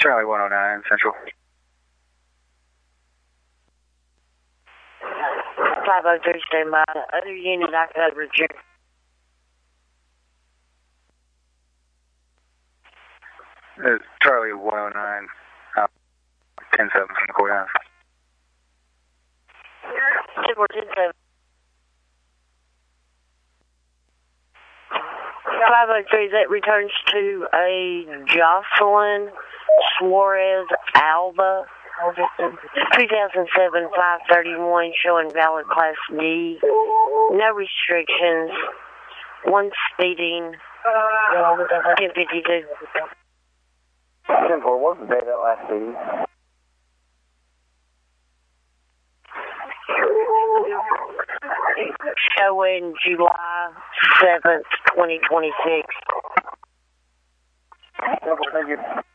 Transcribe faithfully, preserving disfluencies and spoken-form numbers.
Charlie one oh nine, Central. five oh three, stand by. Other unit I covered you. It's Charlie one oh nine, uh, ten seven from the courthouse. ten four, ten seven. five oh three, that returns to a Jocelyn Suarez Alba, two thousand seven, five thirty-one, showing valid Class D. No restrictions. One speeding. ten fifty-two. ten four, what was the date of that last speeding? Showing July seventh, twenty twenty-six. ten four, thank you.